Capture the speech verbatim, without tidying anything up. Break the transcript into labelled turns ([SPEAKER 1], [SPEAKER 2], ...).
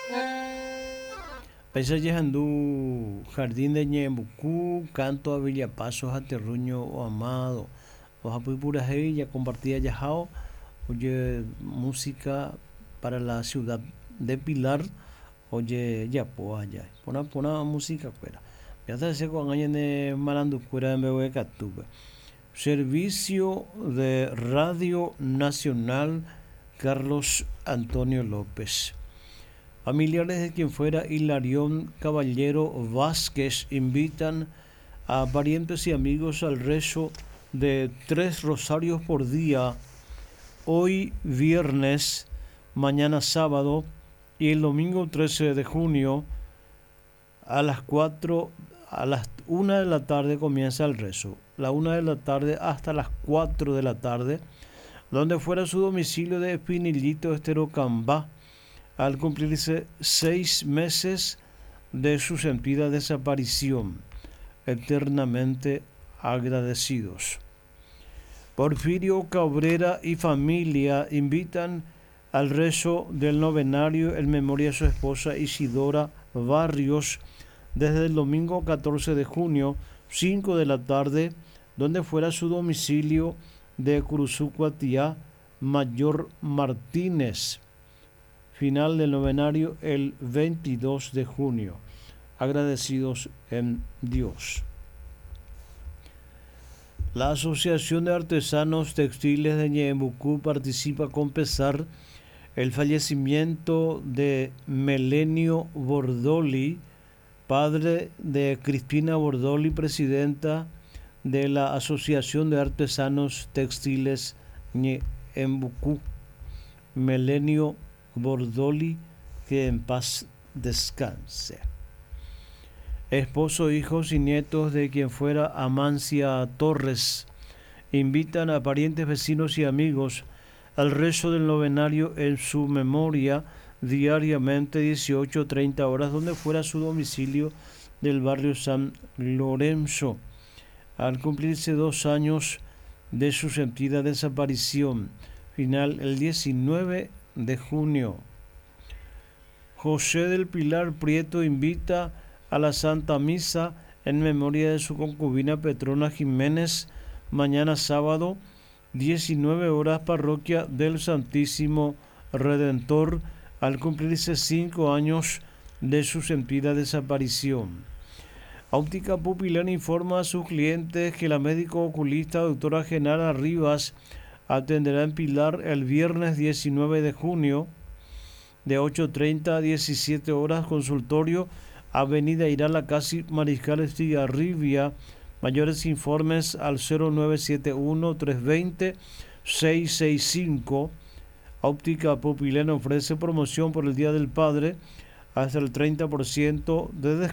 [SPEAKER 1] Paisajes Andú, Jardín de Ñembucú, Canto a Villapasos, a Terruño o Amado, Oaxapuy Purajey, compartida Yajao, oye música para la ciudad de Pilar, oye Yapo allá, pona pona música fuera. Ya te decía con años de Malandu fuera de Mbewe Catuba. Servicio de Radio Nacional Carlos Antonio López. Familiares de quien fuera Hilarión Caballero Vázquez invitan a parientes y amigos al rezo de tres rosarios por día, hoy viernes, mañana sábado y el domingo trece de junio a las cuatro, a las una de la tarde comienza el rezo, la una de la tarde hasta las cuatro de la tarde, donde fuera su domicilio de Espinillito Esterocambá, al cumplirse seis meses de su sentida desaparición, eternamente agradecidos. Porfirio Cabrera y familia invitan al rezo del novenario en memoria de su esposa Isidora Barrios desde el domingo catorce de junio, cinco de la tarde, donde fuera su domicilio de Curuzucuatiá, Mayor Martínez. Final del novenario el veintidós de junio. Agradecidos en Dios. La Asociación de Artesanos Textiles de Ñembucú participa con pesar el fallecimiento de Melenio Bordoli, padre de Cristina Bordoli, presidenta de la Asociación de Artesanos Textiles Ñembucú. Melenio Bordoli, que en paz descanse. Esposo, hijos y nietos de quien fuera Amancia Torres invitan a parientes, vecinos y amigos al rezo del novenario en su memoria diariamente dieciocho treinta horas, donde fuera su domicilio del barrio San Lorenzo, al cumplirse dos años de su sentida desaparición. Final el diecinueve de junio. José del Pilar Prieto invita a la Santa Misa en memoria de su concubina Petrona Jiménez, mañana sábado, diecinueve horas, parroquia del Santísimo Redentor, al cumplirse cinco años de su sentida desaparición. Óptica Pupilar informa a sus clientes que la médico oculista doctora Genara Rivas atenderá en Pilar el viernes diecinueve de junio de ocho treinta a diecisiete horas, consultorio Avenida Irala Casi Mariscal Estigarribia. Mayores informes al cero nueve siete uno, tres dos cero, seis seis cinco. Óptica Pupilar ofrece promoción por el Día del Padre hasta el treinta por ciento de descuento